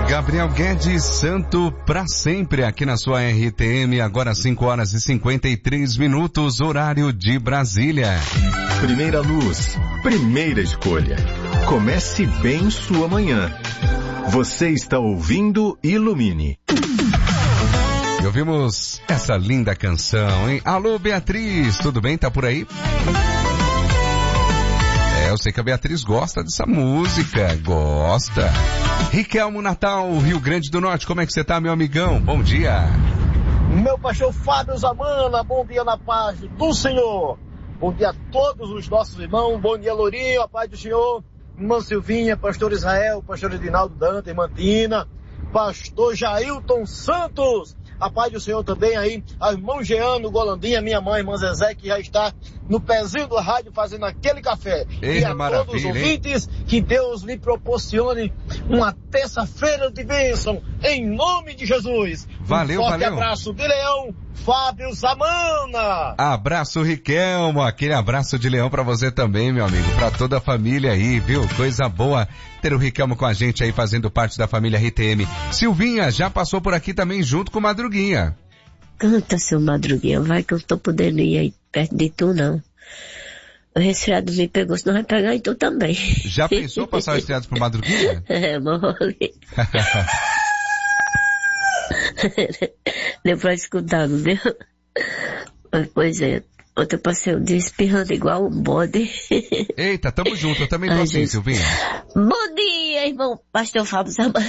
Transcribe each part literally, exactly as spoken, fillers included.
Gabriel Guedes, santo pra sempre, aqui na sua R T M, agora cinco horas e cinquenta e três minutos, horário de Brasília. Primeira luz, primeira escolha. Comece bem sua manhã. Você está ouvindo Ilumine. E ouvimos essa linda canção, hein? Alô, Beatriz, tudo bem? Tá por aí? É, eu sei que a Beatriz gosta dessa música, gosta. Riquelmo Natal, Rio Grande do Norte, como é que você tá, meu amigão? Bom dia. Meu pastor Fábio Zamana, bom dia na paz do Senhor. Bom dia a todos os nossos irmãos, bom dia Lourinho, a paz do Senhor. Irmã Silvinha, pastor Israel, pastor Edinaldo Dante, irmã Tina, pastor Jailton Santos, a paz do Senhor também aí, a irmão Jeano Golandinha, minha mãe, irmã Zezé, que já está no pezinho do rádio fazendo aquele café. Ei, e a todos os ouvintes, hein? Que Deus lhe proporcione uma terça-feira de bênção, em nome de Jesus. Valeu, um forte valeu. abraço de Leão, Fábio Zamana. Abraço, Riquelmo, aquele abraço de leão pra você também, meu amigo, pra toda a família aí, viu? Coisa boa ter o Riquelmo com a gente aí, fazendo parte da família R T M. Silvinha já passou por aqui também junto com o Madruguinha. Canta, seu Madruguinha, vai que eu tô podendo ir aí perto de tu, não. O resfriado me pegou, senão vai pegar em tu também. Já pensou passar o resfriado pro Madruguinha? É, mole. Deu pra escutar, não deu? Pois é, ontem eu passei o dia espirrando igual um bode. Eita, tamo junto, eu também tô Ai, assim, gente. Silvinha. Bom dia, irmão pastor Fábio Zamana.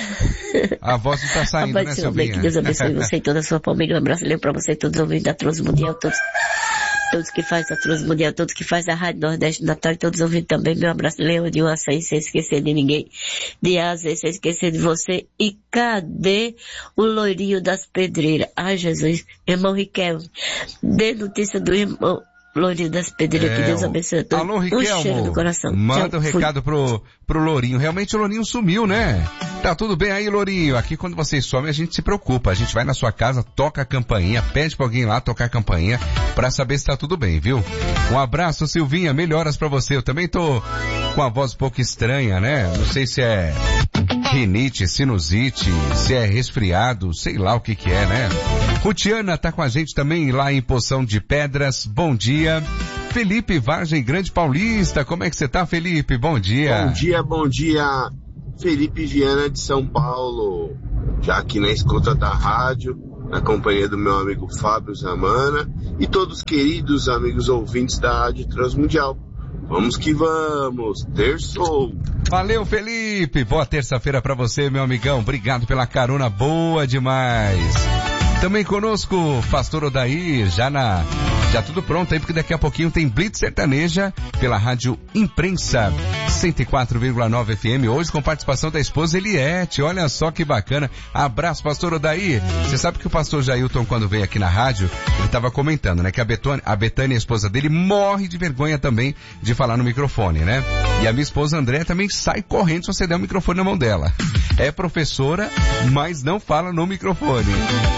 A voz não tá saindo, né, Silvinha? Que Deus abençoe você e toda a sua família. Um abraço pra você e todos os ouvintes da Transmundial, todos, todos que fazem a Transmundial, todos que fazem a Rádio Nordeste Natal e todos os ouvintes também. Meu abraço, Leão de um açaí, sem esquecer de ninguém. De Asa, sem esquecer de você. E cadê o loirinho das pedreiras? Ai, Jesus, irmão Riquelmo, dê notícia do irmão Lourinho das Pedreiras, é, que Deus abençoe a todos. Alô, Riquelmo, um cheiro no coração. manda o um fui. recado pro, pro Lourinho. Realmente o Lourinho sumiu, né? Tá tudo bem aí, Lourinho? Aqui quando vocês somem a gente se preocupa. A gente vai na sua casa, toca a campainha, pede pra alguém lá tocar a campainha pra saber se tá tudo bem, viu? Um abraço, Silvinha, melhoras pra você. Eu também tô com a voz um pouco estranha, né? Não sei se é rinite, sinusite, se é resfriado, sei lá o que que é, né? Rutiana tá com a gente também lá em Poção de Pedras. Bom dia. Felipe Vargem, Grande Paulista. Como é que você tá, Felipe? Bom dia. Bom dia, bom dia. Felipe Viana de São Paulo. Já aqui na escuta da rádio, na companhia do meu amigo Fábio Zamana e todos os queridos amigos ouvintes da Rádio Transmundial. Vamos que vamos, terçou. Valeu, Felipe. Boa terça-feira pra você, meu amigão. Obrigado pela carona, boa demais. Também conosco, Pastor Odair, já na, já tudo pronto aí, porque daqui a pouquinho tem Blitz Sertaneja pela Rádio Imprensa, cento e quatro vírgula nove F M, hoje com participação da esposa Eliette, olha só que bacana. Abraço, Pastor Odair. Você sabe que o pastor Jailton, quando veio aqui na rádio, ele estava comentando, né, que a Betânia, a Betânia, a esposa dele, morre de vergonha também de falar no microfone, né? E a minha esposa André também sai correndo se você der o microfone na mão dela. É professora, mas não fala no microfone.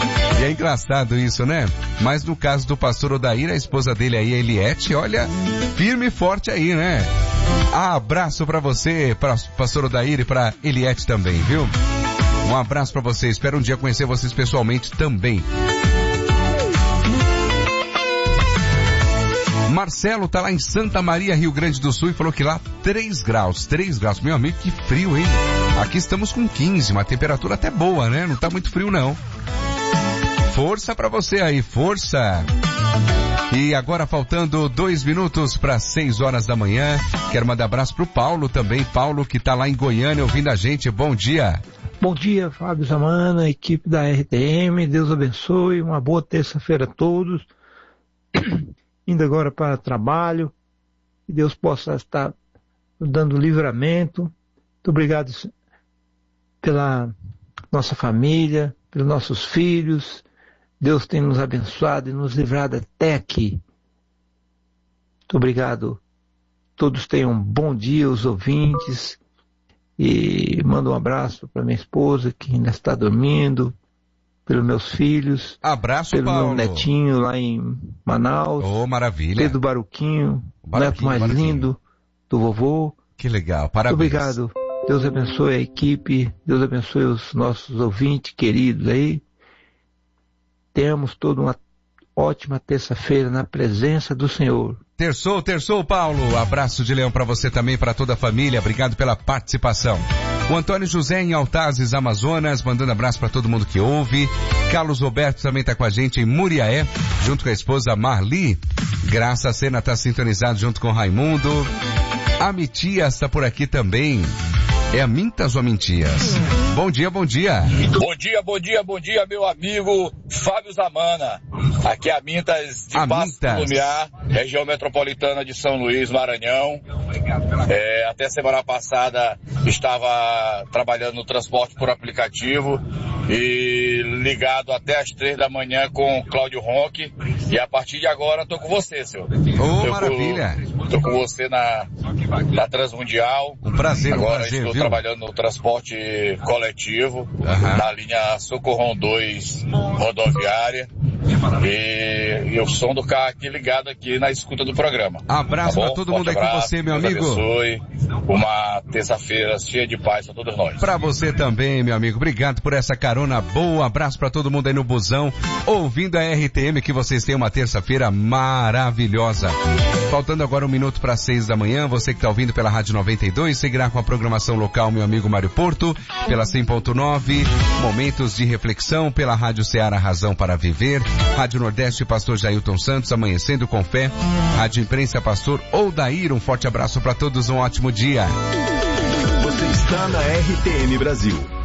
E é engraçado isso, né? Mas no caso do pastor Odair, a esposa dele aí, a Eliette, olha, firme e forte aí, né? Abraço pra você, pra pastor Odair e pra Eliette também, viu? Um abraço pra você, espero um dia conhecer vocês pessoalmente também. Marcelo tá lá em Santa Maria, Rio Grande do Sul, e falou que lá três graus, três graus. Meu amigo, que frio, hein? Aqui estamos com quinze, uma temperatura até boa, né? Não tá muito frio, não. Força pra você aí, força! E agora faltando dois minutos para seis horas da manhã, quero mandar abraço pro Paulo também, Paulo que tá lá em Goiânia ouvindo a gente, bom dia! Bom dia, Fábio Zamana, equipe da R T M, Deus abençoe, uma boa terça-feira a todos, indo agora para o trabalho, que Deus possa estar nos dando livramento. Muito obrigado pela nossa família, pelos nossos filhos. Deus tem nos abençoado e nos livrado até aqui. Muito obrigado. Todos tenham um bom dia, os ouvintes. E mando um abraço para minha esposa, que ainda está dormindo, pelos meus filhos. Abraço, pelo Paulo. Meu netinho lá em Manaus. Oh, maravilha. Pedro Baruquinho, o neto mais Baruquinho. lindo do vovô. Que legal, parabéns. Muito obrigado. Deus abençoe a equipe, Deus abençoe os nossos ouvintes queridos aí. Tenhamos toda uma ótima terça-feira na presença do Senhor. Terçou, terçou, Paulo. Abraço de leão para você também, para toda a família. Obrigado pela participação. O Antônio José em Altazes, Amazonas, mandando abraço para todo mundo que ouve. Carlos Roberto também está com a gente em Muriaé, junto com a esposa Marli. Graça Sena está sintonizado junto com Raimundo. A Mitias está por aqui também. É a Mintas ou a Mintias? Bom dia, bom dia. Bom dia, bom dia, bom dia, meu amigo Fábio Zamana. Aqui é a Mintas de Passo do Lumiar, região metropolitana de São Luís, Maranhão. É, até semana passada estava trabalhando no transporte por aplicativo e ligado até as três da manhã com o Cláudio Ronque. E a partir de agora estou com você, senhor. Ô, oh, maravilha. Estou com você na, na Transmundial. Um prazer, agora um prazer, estou viu? trabalhando no transporte coletivo, uhum. na linha Socorrão dois rodoviária. E, e o som do carro aqui ligado aqui na escuta do programa. Abraço tá para todo mundo aí abraço, com você, meu Deus amigo. abençoe. Uma terça-feira cheia de paz para todos nós. Para você também, meu amigo. Obrigado por essa carona boa. Abraço para todo mundo aí no busão, ouvindo a R T M, que vocês tenham uma terça-feira maravilhosa. Faltando agora um minuto para seis da manhã, você que está ouvindo pela Rádio noventa e dois, seguirá com a programação local, meu amigo Mário Porto, pela cem ponto nove, momentos de reflexão pela Rádio Ceará Razão para Viver, Rádio Nordeste Pastor Jailton Santos, Amanhecendo com Fé, Rádio Imprensa Pastor Odair. Um forte abraço para todos, um ótimo dia. Você está na R T M Brasil.